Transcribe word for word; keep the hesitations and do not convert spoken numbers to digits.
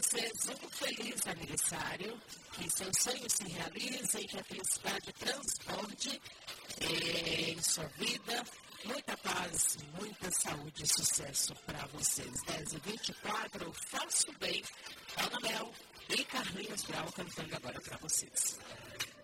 vocês um feliz aniversário, que seus sonhos se realizem, que a felicidade transborde eh, em sua vida. Muita paz, muita saúde e sucesso para vocês. dez e vinte e quatro, Faço Bem, Ana Mel e Carlinhos Brau cantando agora para vocês.